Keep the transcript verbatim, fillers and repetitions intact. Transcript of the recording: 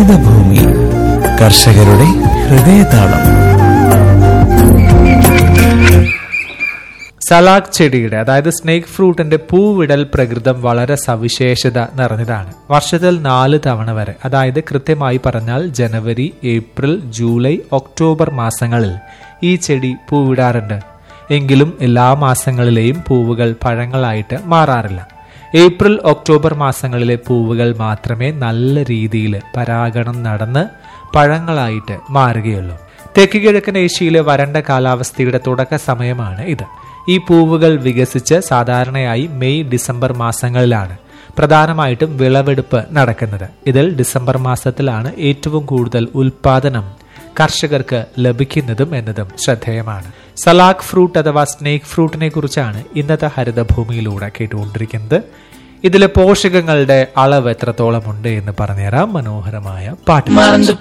ഹരിതഭൂമി കർഷകരുടെ ഹൃദയതാളം. സലാഡ് ചെടിയുടെ അതായത് സ്നേക്ക് ഫ്രൂട്ടിന്റെ പൂവിടൽ പ്രകൃതം വളരെ സവിശേഷത നിറഞ്ഞതാണ്. വർഷത്തിൽ നാല് തവണ വരെ, അതായത് കൃത്യമായി പറഞ്ഞാൽ ജനുവരി, ഏപ്രിൽ, ജൂലൈ, ഒക്ടോബർ മാസങ്ങളിൽ ഈ ചെടി പൂവിടാറുണ്ട്. എങ്കിലും എല്ലാ മാസങ്ങളിലെയും പൂവുകൾ പഴങ്ങളായിട്ട് മാറാറില്ല. ഏപ്രിൽ, ഒക്ടോബർ മാസങ്ങളിലെ പൂവുകൾ മാത്രമേ നല്ല രീതിയിൽ പരാഗണം നടന്ന് പഴങ്ങളായിട്ട് മാറുകയുള്ളൂ. തെക്ക് കിഴക്കൻ ഏഷ്യയിലെ വരണ്ട കാലാവസ്ഥയുടെ തുടക്ക സമയമാണ് ഇത്. ഈ പൂവുകൾ വികസിച്ച് സാധാരണയായി മെയ്, ഡിസംബർ മാസങ്ങളിലാണ് പ്രധാനമായിട്ടും വിളവെടുപ്പ് നടക്കുന്നത്. ഇതിൽ ഡിസംബർ മാസത്തിലാണ് ഏറ്റവും കൂടുതൽ ഉൽപാദനം കർഷകർക്ക് ലഭിക്കുന്നതും എന്നതും ശ്രദ്ധേയമാണ്. സലാഡ് ഫ്രൂട്ട് അഥവാ സ്നേക്ക് ഫ്രൂട്ടിനെ കുറിച്ചാണ് ഇന്നത്തെ ഹരിതഭൂമിയിലൂടെ കേട്ടുകൊണ്ടിരിക്കുന്നത്. ഇതിലെ പോഷകങ്ങളുടെ അളവ് എത്രത്തോളം ഉണ്ട് എന്ന് പറഞ്ഞുതരാം മനോഹരമായ പാട്ട്.